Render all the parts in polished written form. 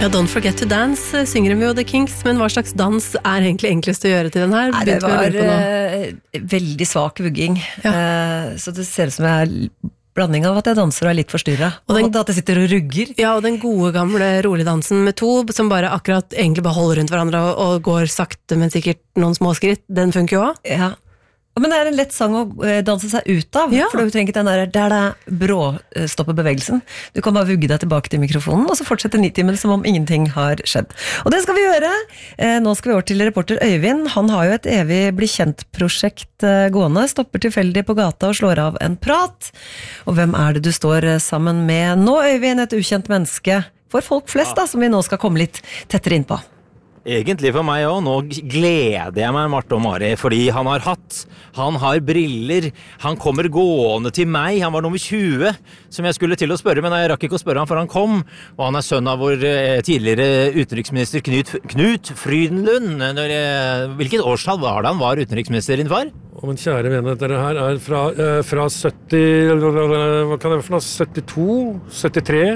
Ja, Don't Forget to Dance synger vi jo The Kinks, men hva slags dans egentlig enklest å gjøre til den her? Nei, det var veldig svak vugging, så det ser ut som jeg er blanding av at jeg danser og er litt forstyrret, og at jeg sitter og rugger. Ja, og den gode gamle rolig dansen med to, som bare akkurat egentlig bare holder rundt hverandre og går sakte, men sikkert noen små skritt, den funker jo også. Ja. Men det er en lett sang å danse seg ut av, for du trenger ikke den der bråstoppe bevegelsen. Du kan bare vugge deg tilbake til mikrofonen, og så fortsette 9 timer som om ingenting har skjedd. Og det skal vi gjøre. Nå skal vi over til reporter Øyvind. Han har jo et evig bli kjent-prosjekt gående, stopper tilfeldig på gata og slår av en prat. Og hvem er det du står sammen med nå, Øyvind? Et ukjent menneske for folk flest, da, som vi nå skal komme litt tettere inn på. Egentlig for meg også. Nå gleder jeg meg, Marte og Mari, fordi han har hatt, han har briller, han kommer gående til meg, han var nummer 20, som jeg skulle til å spørre, men jeg rakk ikke å spørre han for han kom, og han er sønn av vår tidligere utenriksminister Knut Frydenlund. Hvilket årstall var det han var utenriksminister din far? Men kjære venner, dere her er fra 70, hva kan det være for noe, 72, 73,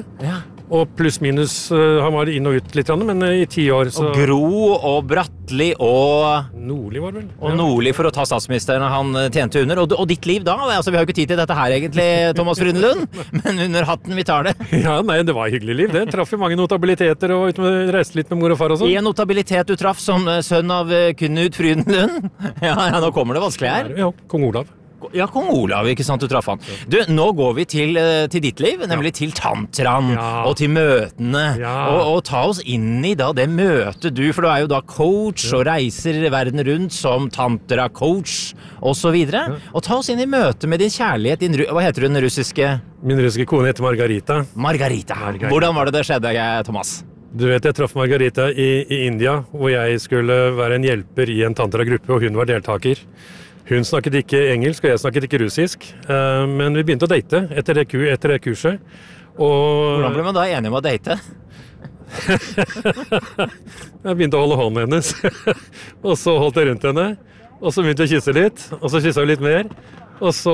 og pluss minus, han var inn og ut litt, men i 10 år. Så... Og Gro og Bratteli og... Nordli var det vel. Og Nordli for å ta statsministeren han tjente under. Og ditt liv da? Altså, vi har jo ikke tid til dette her egentlig, Thomas Frydenlund, men under hatten vi tar det. Ja, nei, det var hyggelig liv. Det traff jo mange notabiliteter og reiste litt med mor og far og sånn. En notabilitet du traff som sønn av Knut Frydenlund? Ja, nå kommer det vanskelig her. Ja, kong Olav. Ja, kong Olav, ikke sant, du traff han. Du, nå går vi til ditt liv, nemlig til tantraen og til møtene. Og ta oss inn i da det møtet du, for du er jo da coach og reiser verden rundt som tantra-coach og så videre. Og ta oss inn i møtet med din kjærlighet, hva heter den russiske? Min russiske kone heter Margarita. Margarita. Hvordan var det skjedde, Thomas? Du vet, jeg traff Margarita i India, hvor jeg skulle være en hjelper i en tantra-gruppe, og hun var deltaker. Hun snakket ikke engelsk, og jeg snakket ikke russisk, men vi begynte å date etter det kurset. Og... Hvordan ble man da enig om å date? Jeg begynte å holde hånden hennes, og så holdt jeg rundt henne, og så begynte jeg å kysse litt, og så kysset vi litt mer. Og så...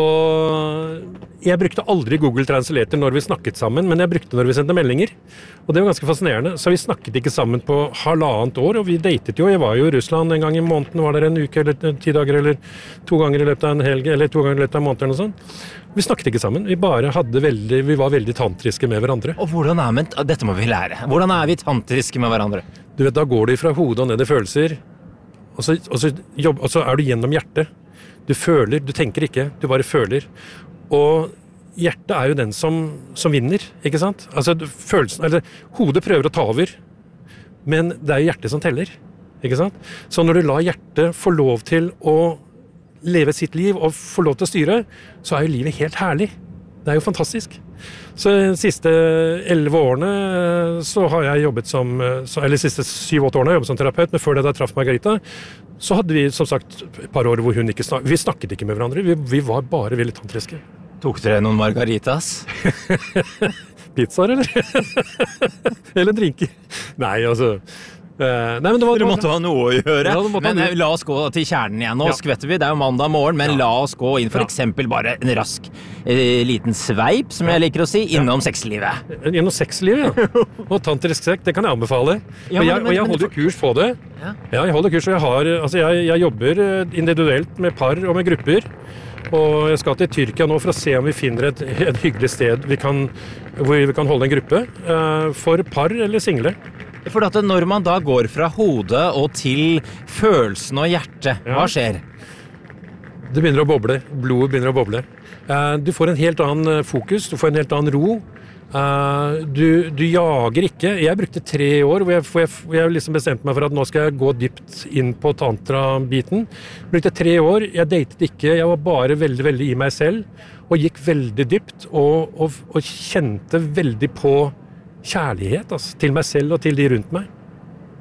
Jeg brukte aldri Google Translator når vi snakket sammen, men jeg brukte når vi sendte meldinger. Og det var ganske fascinerende. Så vi snakket ikke sammen på 1,5 år, og vi datet jo. Jeg var jo i Russland en gang i måneden, var der en uke eller 10 dager, eller 2 ganger i løpet av en helg, eller 2 ganger i løpet av en måned eller noe sånt. Vi snakket ikke sammen. Vi var veldig tantriske med hverandre. Og hvordan dette må vi lære. Hvordan er vi tantriske med hverandre? Du vet, da går du fra hodet og ned i følelser, og så er du gjennom hjertet. Du føler, du tenker ikke, du bare føler. Og hjertet er jo den som vinner, ikke sant? Altså hodet prøver å ta over, men det er jo hjertet som teller, ikke sant? Så når du lar hjertet få lov til å leve sitt liv og få lov til å styre, så er jo livet helt herlig. Det er jo fantastisk. Så de siste 11 årene så har jeg jobbet eller de siste 7-8 årene har jeg jobbet som terapeut, men før det da jeg traff Margarita, så hadde vi som sagt et par år hvor vi snakket ikke med hverandre, vi var bare veldig tantriske. Tok dere noen margaritas? Pizzaer, eller? Eller drinker? Nei, altså... Nei, men dere måtte ha noe å gjøre, men la oss gå til kjernen igjen. Nå skvetter vi, det er jo mandag morgen, men la oss gå inn for eksempel bare en rask liten sveip, som jeg liker å si, innom sexlivet. Innom sexlivet, ja. Og tantrisk sex, det kan jeg anbefale. Og jeg holder kurs på det. Ja, jeg holder kurs, og jeg jobber individuelt med par og med grupper. Og jeg skal til Tyrkia nå for å se om vi finner et hyggelig sted hvor vi kan holde en gruppe for par eller single. For at når man da går fra hodet og til følelsen og hjertet, hva skjer? Det begynner å boble, blodet begynner å boble. Du får en helt annen fokus, du får en helt annen ro. Du jager ikke. Jeg brukte 3 år hvor jeg liksom bestemte meg for at nå skal jeg gå dypt inn på tantra-biten. Jeg brukte 3 år, jeg datet ikke, jeg var bare veldig, veldig i meg selv, og gikk veldig dypt, og kjente veldig på kjærlighet, altså, til meg selv og til de rundt meg.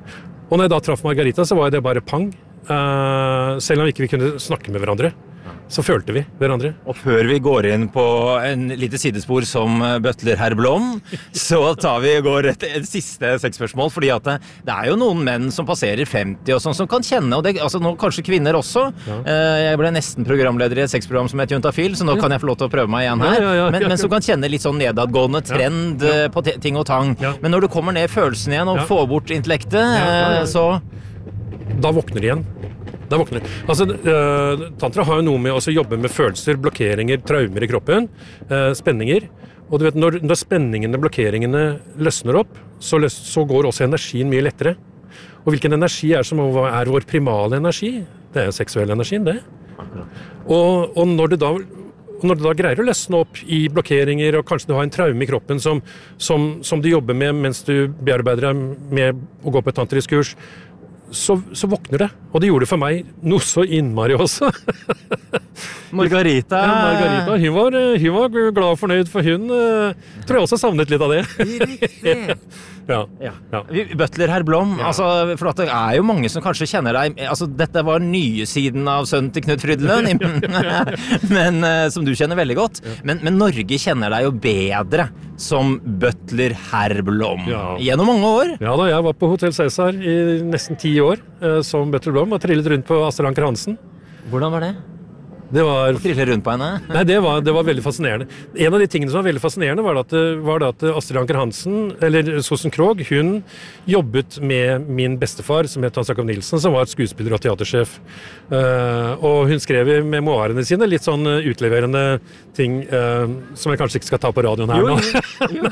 Og når jeg da traff Margarita, så var det bare pang. Selv om ikke vi kunne snakke med hverandre, så følte vi hverandre. Og før vi går inn på en lite sidespor som butler herr Blom, så går et siste sexspørsmål, fordi at det jo noen menn som passerer 50 og sånn, som kan kjenne, og det, altså nå kanskje kvinner også. Jeg ble nesten programleder i et sexprogram som heter Juntafil, så nå kan jeg få lov til å prøve meg igjen her. Men som kan kjenne litt sånn nedadgående trend på ting og tang. Men når du kommer ned i følelsen igjen og får bort intellektet, så... Da våkner de igjen. Altså, tantra har jo noe med å jobbe med følelser, blokkeringer, traumer i kroppen, spenninger. Og du vet, når spenningene, blokkeringene løsner opp, så går også energien mye lettere. Og hvilken energi som vår primale energi? Det jo seksuell energien, det. Og når du da greier å løsne opp i blokkeringer, og kanskje du har en traume i kroppen som du jobber med mens du bearbeider deg med å gå på et tantrisk kurs, så våkner det. Og det gjorde det for meg noe så innmari også. Margarita. Hun var glad og fornøyd, for hun tror jeg også savnet litt av det. Ja. Butler herr Blom, altså, for at det jo mange som kanskje kjenner deg, altså dette var nye siden av sønnen til Knut Frydenlund, men som du kjenner veldig godt, men Norge kjenner deg jo bedre som butler herr Blom gjennom mange år. Ja da, jeg var på Hotel Cæsar i nesten 10 år som butler Blom, og trillet rundt på Astrid Anker Hansen. Hvordan var det? Å trille rundt på henne? Nei, det var veldig fascinerende. En av de tingene som var veldig fascinerende var at Astrid Anker Hansen, eller Susan Krogh, hun jobbet med min bestefar, som het Hans Jakob Nilsen, som var skuespiller og teatersjef. Og hun skrev i memoarene sine litt sånn utleverende ting som jeg kanskje ikke skal ta på radioen her nå. Jo.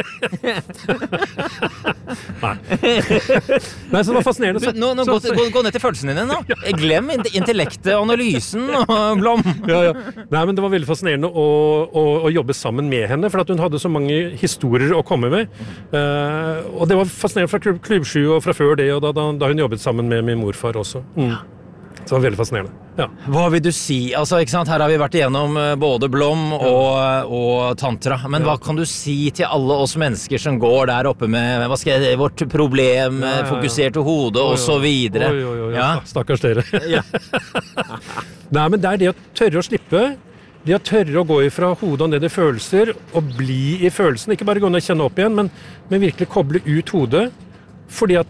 Nei, så det var fascinerende. Gå ned til følelsene dine nå. Glem intellektet, analysen og Blom. Nei, men det var veldig fascinerende å jobbe sammen med henne, for at hun hadde så mange historier å komme med. Og det var fascinerende fra Klubb 7 og fra før det, og da hun jobbet sammen med min morfar også. Så det var veldig fascinerende. Ja. Hva vil du si? Altså, ikke sant? Her har vi vært igjennom både Blom og tantra, men hva kan du si til alle oss mennesker som går der oppe med vårt problem, fokuserte hode og så videre? Stakkars dere. Nei, men det det å tørre å slippe, det å tørre å gå ifra hodet og ned i følelser, og bli i følelsen, ikke bare gå ned og kjenne opp igjen, men virkelig koble ut hodet, fordi at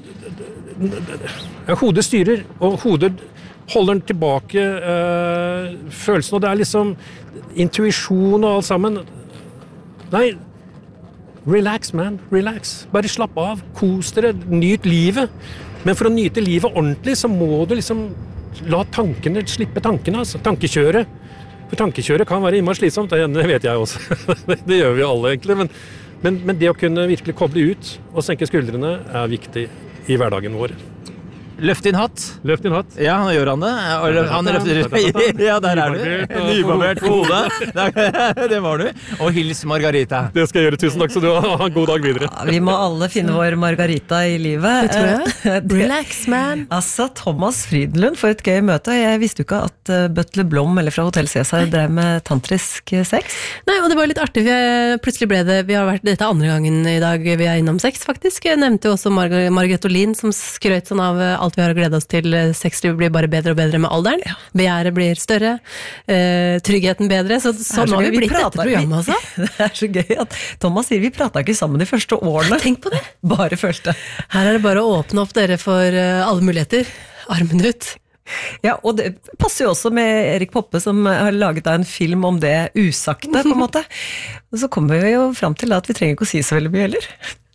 hodet styrer, og hodet holder tilbake følelsen, og det liksom intuisjon og alt sammen. Nei, relax man, relax. Bare slapp av, kos dere, nyt livet. Men for å nyte livet ordentlig, så må du liksom la tankene, slippe tankene, altså, tankekjøret. For tankekjøret kan være innmari slitsomt, det vet jeg også. Det gjør vi alle egentlig, men det å kunne virkelig koble ut og senke skuldrene viktig i hverdagen vår. Løft din hatt. Ja, nå gjør han det. Han løfter. Ja, der du. Nybarbert hode. Det var du. Og hils Margarita. Det skal jeg gjøre. Tusen takk, så du har en god dag videre. Ja, vi må alle finne vår Margarita i livet. Det tror jeg. Relax, man. Altså, Thomas Frydenlund, for et gøy møte. Jeg visste jo ikke at Butler Blom eller fra Hotel Cæsar drev med tantrisk sex. Nei, og det var litt artig. Plutselig ble det, dette andre gangen i dag vi innom sex, faktisk. Jeg nevnte jo også Margrethe Olin, som skrøt sånn av alt vi har å glede oss til. Sexlivet blir bare bedre og bedre med alderen. Begjæret blir større. Tryggheten bedre. Så nå har vi blitt dette programmet også. Det så gøy at Thomas sier vi pratet ikke sammen de første årene. Tenk på det. Bare følte. Her det bare å åpne opp dere for alle muligheter. Armen ut. Ja, og det passer jo også med Erik Poppe, som har laget en film om det usagte, på en måte. Og så kommer vi jo frem til at vi trenger ikke å si så veldig mye heller.